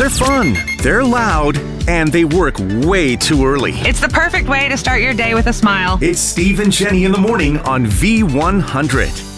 They're fun, they're loud, and they work way too early. It's the perfect way to start your day with a smile. It's Steve and Jenny in the morning on V100.